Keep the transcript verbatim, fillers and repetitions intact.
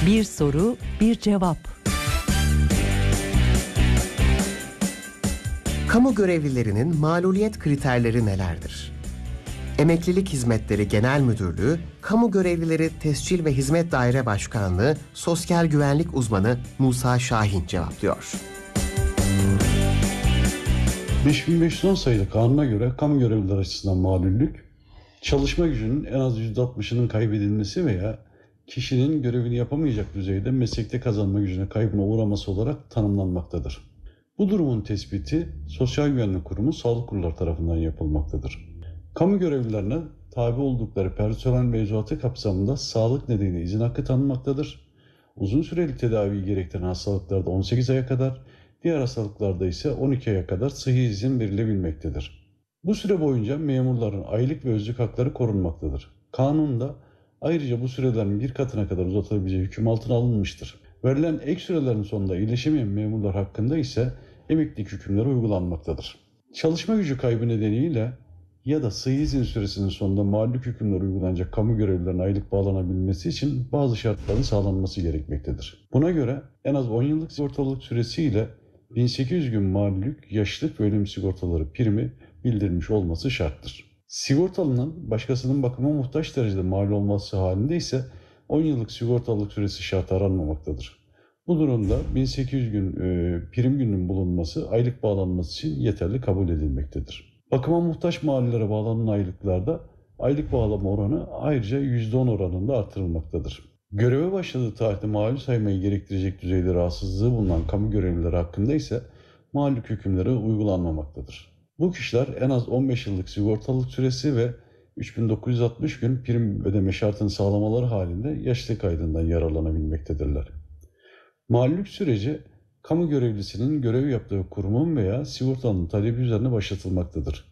Bir soru, bir cevap. Kamu görevlilerinin maluliyet kriterleri nelerdir? Emeklilik Hizmetleri Genel Müdürlüğü, Kamu Görevlileri Tescil ve Hizmet Daire Başkanlığı Sosyal Güvenlik Uzmanı Musa Şahin cevaplıyor. beş bin beş yüz on sayılı kanuna göre kamu görevlileri açısından malullük, çalışma gücünün en az yüzde altmışının kaybedilmesi veya kişinin görevini yapamayacak düzeyde meslekte kazanma gücüne kaybına uğraması olarak tanımlanmaktadır. Bu durumun tespiti Sosyal Güvenlik Kurumu sağlık kurulları tarafından yapılmaktadır. Kamu görevlilerine tabi oldukları personel mevzuatı kapsamında sağlık nedeniyle izin hakkı tanınmaktadır. Uzun süreli tedaviyi gerektiren hastalıklarda on sekiz aya kadar, diğer hastalıklarda ise on iki aya kadar sıhhi izin verilebilmektedir. Bu süre boyunca memurların aylık ve özlük hakları korunmaktadır. Kanunda ayrıca bu sürelerin bir katına kadar uzatılabileceği hüküm altına alınmıştır. Verilen ek sürelerin sonunda iyileşemeyen memurlar hakkında ise emeklilik hükümleri uygulanmaktadır. Çalışma gücü kaybı nedeniyle ya da sıhhi izin süresinin sonunda mağlup hükümler uygulanacak kamu görevlilerine aylık bağlanabilmesi için bazı şartların sağlanması gerekmektedir. Buna göre en az on yıllık sigortalılık süresiyle bin sekiz yüz gün mağlup, yaşlılık ve ölüm sigortaları primi bildirilmiş olması şarttır. Sigortalının başkasının bakıma muhtaç derecede mal olması halinde ise on yıllık sigortalılık süresi şartı aranmamaktadır. Bu durumda bin sekiz yüz gün e, prim gününün bulunması aylık bağlanması için yeterli kabul edilmektedir. Bakıma muhtaç mahallelere bağlanan aylıklarda aylık bağlama oranı ayrıca yüzde on oranında artırılmaktadır. Göreve başladığı tarihte malul saymayı gerektirecek düzeyde rahatsızlığı bulunan kamu görevlileri hakkında ise mağlup hükümleri uygulanmamaktadır. Bu kişiler en az on beş yıllık sigortalılık süresi ve üç bin dokuz yüz altmış gün prim ödeme şartını sağlamaları halinde yaşlılık kaydından yararlanabilmektedirler. Mağlup süreci kamu görevlisinin görev yaptığı kurumun veya sigortalının talebi üzerine başlatılmaktadır.